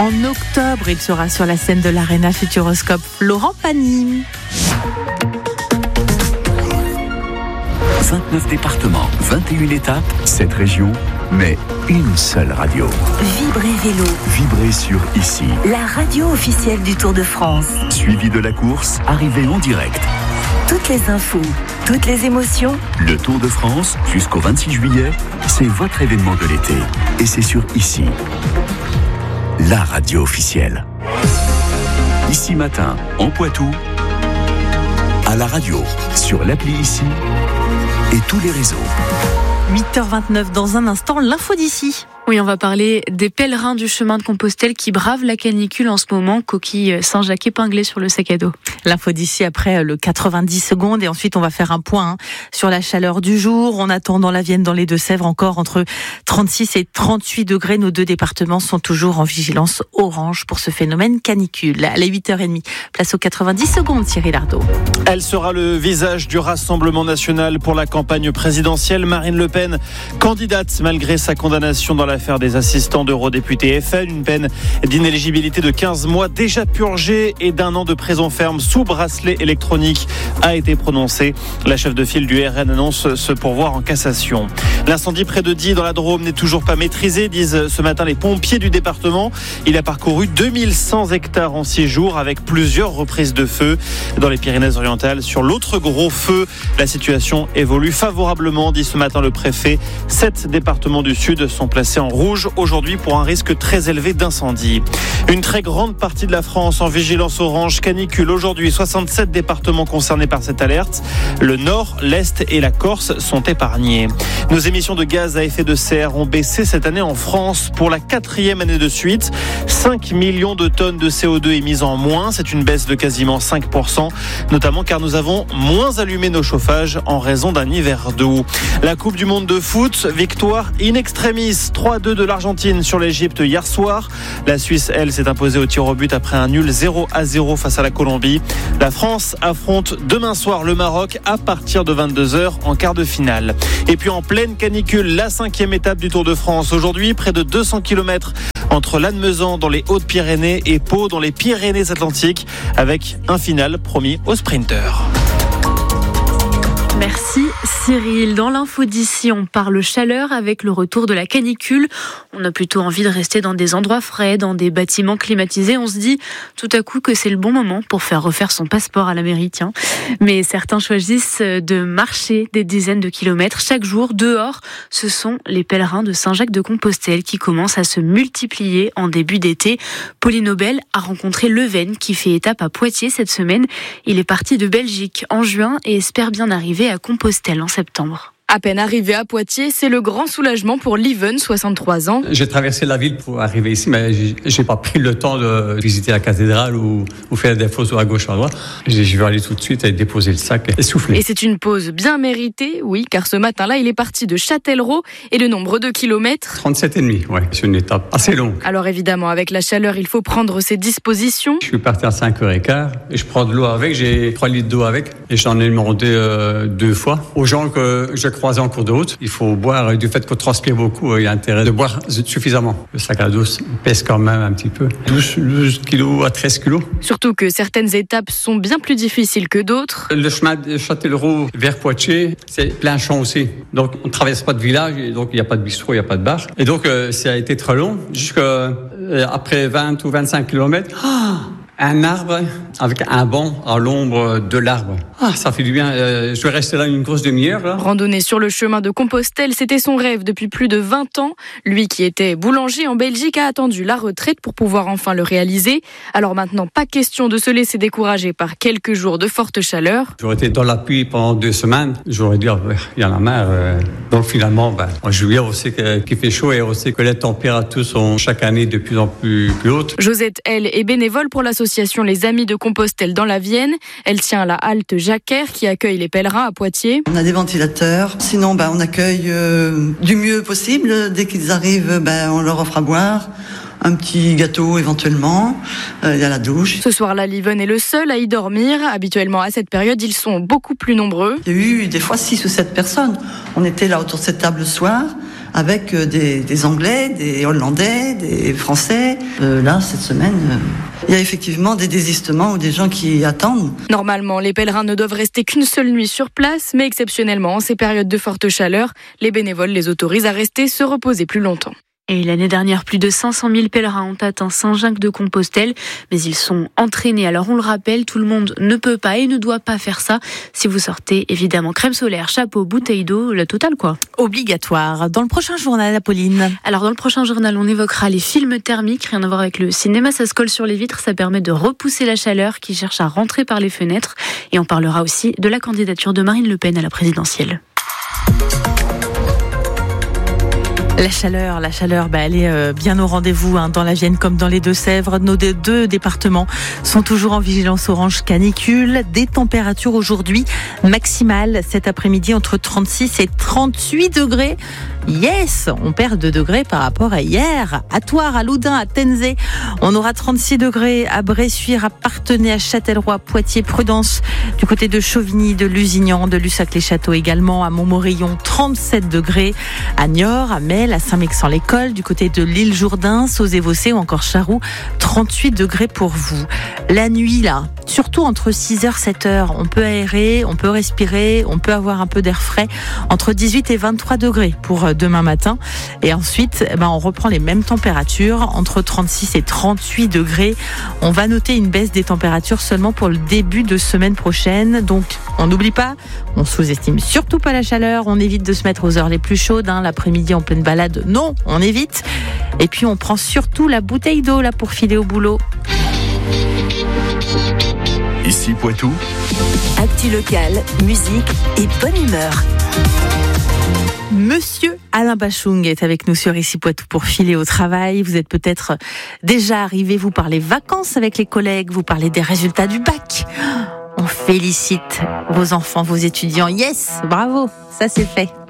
En octobre, il sera sur la scène de l'Arena Futuroscope. Laurent Pagny. 29 départements, 21 étapes, 7 régions, mais une seule radio. Vibrez Vélo. Vibrez sur Ici. La radio officielle du Tour de France. Suivi de la course, arrivée en direct. Toutes les infos, toutes les émotions. Le Tour de France, jusqu'au 26 juillet, c'est votre événement de l'été. Et c'est sur Ici. La radio officielle. Ici matin, en Poitou, à la radio, sur l'appli Ici et tous les réseaux. 8h29 dans un instant, l'info d'ici. Oui, on va parler des pèlerins du chemin de Compostelle qui bravent la canicule en ce moment, coquille Saint-Jacques épinglée sur le sac à dos. L'info d'ici après le 90 secondes et ensuite on va faire un point sur la chaleur du jour. On attend dans la Vienne, dans les Deux-Sèvres encore entre 36 et 38 degrés. Nos deux départements sont toujours en vigilance orange pour ce phénomène canicule. À 8h30, place aux 90 secondes, Cyril Ardo. Elle sera le visage du Rassemblement national pour la campagne présidentielle. Marine Le Pen, candidate malgré sa condamnation dans l'affaire des assistants d'eurodéputés FN, une peine d'inéligibilité de 15 mois déjà purgée et d'1 an de prison ferme sous bracelet électronique a été prononcée. La chef de file du RN annonce se pourvoir en cassation. L'incendie près de Die dans la Drôme n'est toujours pas maîtrisé, disent ce matin les pompiers du département. Il a parcouru 2100 hectares en 6 jours avec plusieurs reprises de feu. Dans les Pyrénées-Orientales, sur l'autre gros feu, la situation évolue favorablement, dit ce matin le préfet. 7 départements du Sud sont placés en rouge aujourd'hui pour un risque très élevé d'incendie. Une très grande partie de la France en vigilance orange canicule. Aujourd'hui, 67 départements concernés par cette alerte. Le Nord, l'Est et la Corse sont épargnés. Nos émissions de gaz à effet de serre ont baissé cette année en France pour la 4e année de suite. 5 millions de tonnes de CO2 émises en moins. C'est une baisse de quasiment 5%, notamment car nous avons moins allumé nos chauffages en raison d'un hiver doux. La Coupe du Monde de foot, victoire in extremis, 3-2 de l'Argentine sur l'Égypte hier soir. La Suisse, elle, s'est imposée au tir au but après un nul 0-0 face à la Colombie. La France affronte demain soir le Maroc à partir de 22h en quart de finale. Et puis en pleine canicule, la 5e étape du Tour de France. Aujourd'hui, près de 200 km entre Lannemezan dans les Hautes-Pyrénées et Pau dans les Pyrénées-Atlantiques, avec un final promis aux sprinteurs. Merci Cyril. Dans l'info d'ici, on parle chaleur avec le retour de la canicule. On a plutôt envie de rester dans des endroits frais, dans des bâtiments climatisés. On se dit tout à coup que c'est le bon moment pour faire refaire son passeport à la mairie, tiens. Mais certains choisissent de marcher des dizaines de kilomètres chaque jour dehors. Ce sont les pèlerins de Saint-Jacques-de-Compostelle qui commencent à se multiplier en début d'été. Pauline Aubel a rencontré Leven qui fait étape à Poitiers cette semaine. Il est parti de Belgique en juin et espère bien arriver à Compostelle en septembre. À peine arrivé à Poitiers, c'est le grand soulagement pour Leven, 63 ans. J'ai traversé la ville pour arriver ici, mais j'ai pas pris le temps de visiter la cathédrale ou faire des photos à gauche à droite. Je vais aller tout de suite et déposer le sac et souffler. Et c'est une pause bien méritée, oui, car ce matin-là, il est parti de Châtellerault et le nombre de kilomètres 37,5, ouais. C'est une étape assez longue. Alors évidemment, avec la chaleur, il faut prendre ses dispositions. Je suis parti à 5h15 et je prends de l'eau avec, j'ai 3 litres d'eau avec et j'en ai demandé 2 fois. Aux gens que je croisé en cours de route, il faut boire, du fait qu'on transpire beaucoup, il y a intérêt de boire suffisamment. Le sac à dos pèse quand même un petit peu, 12 kilos à 13 kilos. Surtout que certaines étapes sont bien plus difficiles que d'autres. Le chemin de Châtellerault vers Poitiers, c'est plein champ aussi. Donc on ne traverse pas de village, et donc il n'y a pas de bistrot, il n'y a pas de bar. Et donc ça a été très long, jusqu'après 20 ou 25 kilomètres. Un arbre avec un banc à l'ombre de l'arbre. Ça fait du bien. Je vais rester là une grosse demi-heure. Là. Randonnée sur le chemin de Compostelle, c'était son rêve depuis plus de 20 ans. Lui qui était boulanger en Belgique a attendu la retraite pour pouvoir enfin le réaliser. Alors maintenant, pas question de se laisser décourager par quelques jours de forte chaleur. J'aurais été dans la pluie pendant 2 semaines. J'aurais dit, il y en a marre. Donc finalement, en juillet, on sait qu'il fait chaud et on sait que les températures sont chaque année de plus en plus hautes. Josette, elle, est bénévole pour l'association Les Amis de Compostelle dans la Vienne. Elle tient la halte Jacquer qui accueille les pèlerins à Poitiers. On a des ventilateurs. Sinon, on accueille du mieux possible. Dès qu'ils arrivent, on leur offre à boire. Un petit gâteau éventuellement, il y a la douche. Ce soir-là, Leven est le seul à y dormir. Habituellement, à cette période, ils sont beaucoup plus nombreux. Il y a eu des fois 6 ou 7 personnes. On était là autour de cette table le soir. avec des Anglais, des Hollandais, des Français. Là, cette semaine, il y a effectivement des désistements ou des gens qui attendent. Normalement, les pèlerins ne doivent rester qu'une seule nuit sur place, mais exceptionnellement, en ces périodes de forte chaleur, les bénévoles les autorisent à rester se reposer plus longtemps. Et l'année dernière, plus de 500 000 pèlerins ont atteint Saint-Jacques-de-Compostelle, mais ils sont entraînés. Alors on le rappelle, tout le monde ne peut pas et ne doit pas faire ça. Si vous sortez, évidemment, crème solaire, chapeau, bouteille d'eau, la totale quoi. Obligatoire. Dans le prochain journal, Apolline. Alors dans le prochain journal, on évoquera les films thermiques, rien à voir avec le cinéma, ça se colle sur les vitres, ça permet de repousser la chaleur qui cherche à rentrer par les fenêtres. Et on parlera aussi de la candidature de Marine Le Pen à la présidentielle. La chaleur, elle est bien au rendez-vous dans la Vienne comme dans les Deux-Sèvres. Nos deux départements sont toujours en vigilance orange canicule. Des températures aujourd'hui maximales cet après-midi entre 36 et 38 degrés. Yes, on perd 2 degrés par rapport à hier. À Thouars, à Loudun, à Tenzé, on aura 36 degrés. À Bressuire, à Parthenay, à Châtellerault, Poitiers, Prudence, du côté de Chauvigny, de Lusignan, de Lussac-les-Châteaux également, à Montmorillon, 37 degrés. À Niort, à Mel, à Saint-Mexan-l'École, du côté de l'île Jourdain, Sauzé-Vossé ou encore Charroux, 38 degrés pour vous. La nuit, là, surtout entre 6h et 7h, on peut aérer, on peut respirer, on peut avoir un peu d'air frais, entre 18 et 23 degrés pour demain matin. Et ensuite, on reprend les mêmes températures, entre 36 et 38 degrés. On va noter une baisse des températures seulement pour le début de semaine prochaine. Donc, on n'oublie pas, on sous-estime surtout pas la chaleur, on évite de se mettre aux heures les plus chaudes, l'après-midi en pleine balade, non, on évite. Et puis, on prend surtout la bouteille d'eau là pour filer au boulot. Ici Poitou. Actu local, musique et bonne humeur. Monsieur Alain Bachung est avec nous sur Ici Poitou pour filer au travail. Vous êtes peut-être déjà arrivé, vous parlez vacances avec les collègues, vous parlez des résultats du bac. On félicite vos enfants, vos étudiants. Yes, bravo, ça c'est fait.